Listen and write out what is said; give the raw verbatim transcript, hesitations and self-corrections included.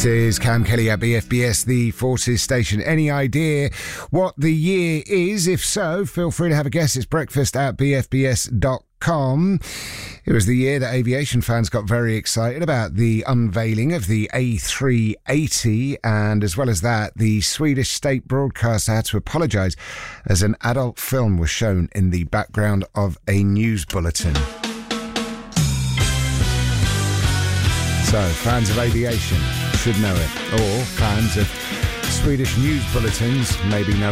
This is Cam Kelly at B F B S, the Forces Station. Any idea what the year is? If so, feel free to have a guess. It's breakfast at b f b s dot com. It was the year that aviation fans got very excited about the unveiling of the A three eighty, and as well as that, the Swedish state broadcaster had to apologise as an adult film was shown in the background of a news bulletin. So, fans of aviation should know it, or fans of Swedish news bulletins maybe know